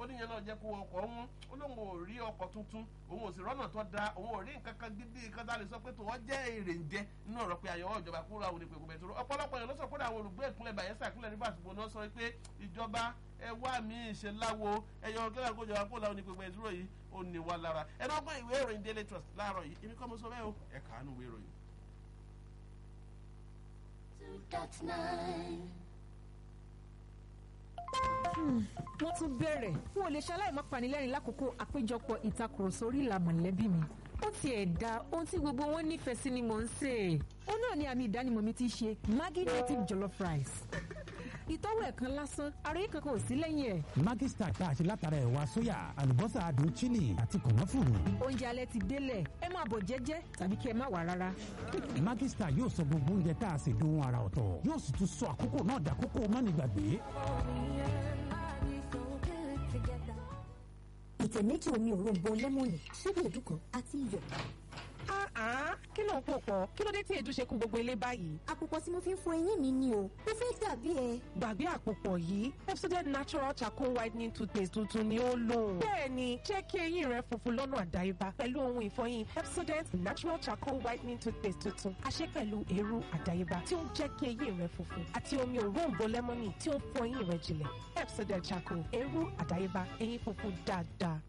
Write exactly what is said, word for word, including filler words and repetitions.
níyẹn náà jẹ́ kó ọkọ̀ wọn ó lóun ò rí ọkọ̀ tuntun òun ò sì rọ́nà tó da òun ò rí nǹkan kan gidi kan tá a lè sọ pé tòun jẹ́ èrè ń jẹ nínú ọ̀rọ̀ pé àyẹ̀wò ìjọba kúrò àwọn onípe kòmẹ̀tò ọ̀pọ̀lọpọ̀ yẹn ló sọ pé àwọn olùgbé ìpínlẹ̀ Bayelsa ìpínlẹ̀ Rivers gbogbo náà sọ pé ìjọba ẹ wá mi ṣe láwo ẹyọ kíláà kó jọba kó làwọn onípe kòmẹ̀tò yìí ó ní wá lára ẹ náà gbọ́ ìwé ìròyìn Daily Trust láàárọ̀ yìí èmi kọ́ mo sọ bẹ́ẹ̀ o ẹ kà á nù ìwé ìròyìn. wọ́n tún bẹ̀rẹ̀ wọn ò lè ṣaláì má panilẹ́rìn lákòókò àpéjọpọ̀ ìtakùrọ̀sọ orí ìlà mọ̀lẹ́bí mi ó tiẹ̀ da ohun tí gbogbo wọn nífẹ̀ẹ́ sí ni mò ń sè. ó náà ni àmì ìdánimọ̀ mi ti ṣe Maggi native jollof rice. ìtọ́wò ẹ̀kan lásán àròyé kankan ò sí lẹ́yìn ẹ̀. Maggi Star tá a ṣe látara ẹ̀wà sóyà àlùbọ́sà adùn chili àti kànáfùrù. oúnjẹ alẹ́ ti délẹ̀ ẹ máa bọ̀ jẹ́jẹ́ tàbí kí ẹ má wà rárá. Maggi Star yóò sọ gbogbo oúnjẹ tá a ṣe dohun àrà ọ̀tọ̀ yóò sì tún sọ àkókò náà dàkókò mánigbàgbé. ìtẹ̀ méjì omi òróǹbó lẹ́mọ̀nì ṣíbí èédú kan àti iyọ̀. kí ló ń pò pọ̀ kí ló dé tí èédú ṣe kún gbogbo ilé báyìí. àpòpọ̀ tí mo fi ń fọ eyín mi ni o mo fẹ́ dàbí ẹ. gbàgbé àpòpọ̀ yìí Pepsodent natural charcoal whitening toothpaste tuntun ni ó lò. bẹ́ẹ̀ni jẹ́ kí eyín rẹ funfun lọ́nà àdáyébá pẹ̀lú ohun ìfọyín Pepsodent natural charcoal whitening toothpaste tuntun a ṣe pẹ̀lú eérú àdáyébá tí ó ń jẹ́ kí eyín rẹ funfun àti omi òróǹbó lẹ́mọ́nì tí ó ń fọ eyín rẹ jinlẹ̀. Pepsodent charcoal eérú àdáyébá eyín funfun dáadáa.